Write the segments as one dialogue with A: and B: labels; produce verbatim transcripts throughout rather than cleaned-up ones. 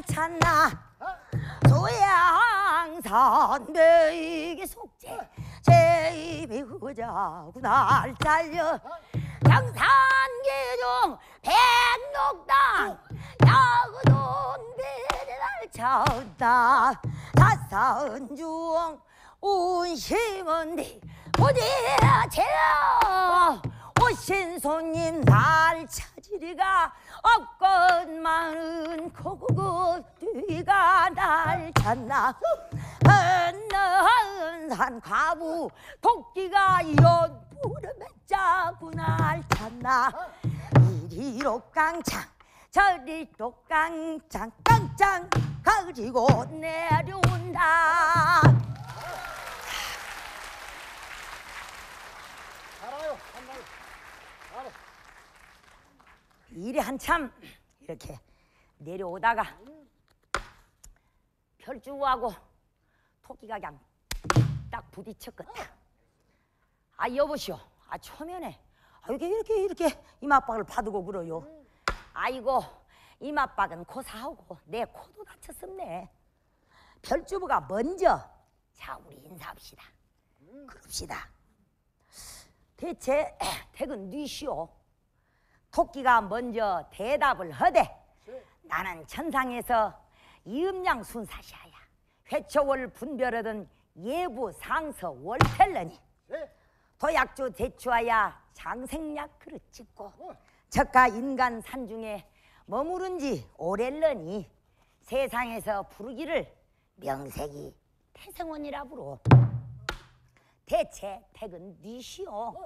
A: 찾나 소양산 내게 속죄 제입이 그자고 날 잘려 장산계중 백록당 야그돈 배를 찾다 다산 중 운심은디 부딪혀 오신 손님 날 찾으리가 없건만은 고구고 뒤가 날 찾나 헌헌산 과부 토끼가 연불을 맺자고 날 찾나 이리로 깡창 저리로 깡창 깡창 가지고 내려온다.
B: 알아요. 한마디. 알아.
A: 일이 한참 이렇게 내려오다가 별주하고 토끼가 그냥 딱 부딪혔겠다. 아 여보시오, 아 초면에 아, 이렇게 이렇게 이렇게 이맛박을 받고 그러요. 아이고 이맛박은 고사하고 내 코도 다쳤었네. 별주부가 먼저 자 우리 인사합시다. 그럽시다. 대체 댁은 뉘시오. 토끼가 먼저 대답을 하되 나는 천상에서 이음양 순사시하야 회초월 분별하던 예부 상서 월텔러니 도약주 대추하야 장생약 그릇 짓고 저가 인간 산중에 머무른 지 오렐러니 세상에서 부르기를 명색이 태생원이라 부르. 대체 댁은 뉘시오.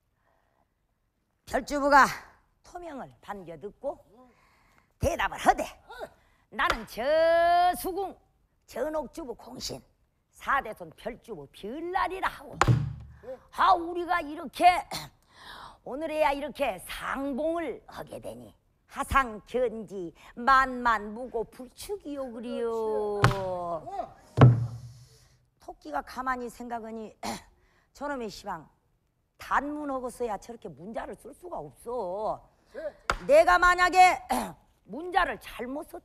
A: 별주부가 토명을 반겨 듣고 대답을 하되 나는 저수궁 전옥주부 공신 사대손 별주부 별날이라 하고 아 우리가 이렇게 오늘에야 이렇게 상봉을 하게 되니 하상 견지 만만 무고 불축이요 그리요. 토끼가 가만히 생각하니 저놈의 시방 단문하고서야 저렇게 문자를 쓸 수가 없어. 내가 만약에 문자를 잘못 썼다